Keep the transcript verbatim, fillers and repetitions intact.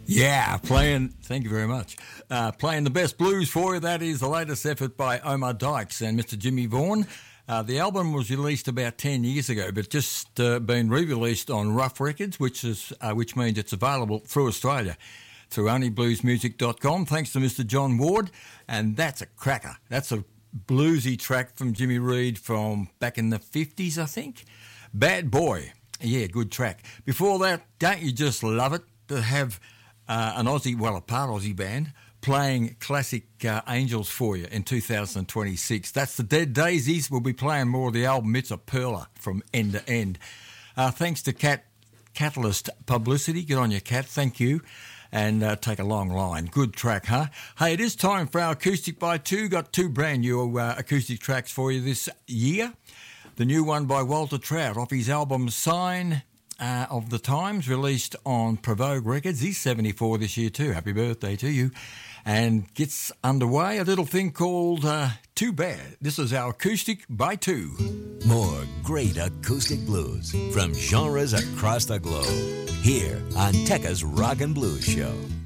Yeah, playing, thank you very much. Uh, playing the best blues for you, that is the latest effort by Omar Dykes and Mister Jimmy Vaughan. Uh, the album was released about ten years ago, but just uh, been re-released on Rough Records, which is uh, which means it's available through Australia, through only blues music dot com, thanks to Mister John Ward, and that's a cracker. That's a bluesy track from Jimmy Reed from back in the fifties, I think. Bad Boy. Yeah, good track. Before that, don't you just love it to have uh, an Aussie, well, a part Aussie band playing classic uh, Angels for you in two thousand twenty-six. That's the Dead Daisies. We'll be playing more of the album. It's a perler from end to end. Uh, thanks to Cat Catalyst Publicity. Good on you, Cat. Thank you. And uh, take a long line. Good track, huh? Hey, it is time for our Acoustic by Two. Got two brand new uh, acoustic tracks for you this year. The new one by Walter Trout off his album Sign uh, of the Times, released on Provogue Records. He's seventy-four this year too. Happy birthday to you. And gets underway, a little thing called uh, Too Bad. This is our Acoustic by Two. More great acoustic blues from genres across the globe. Here on Tekka's Rock and Blues Show.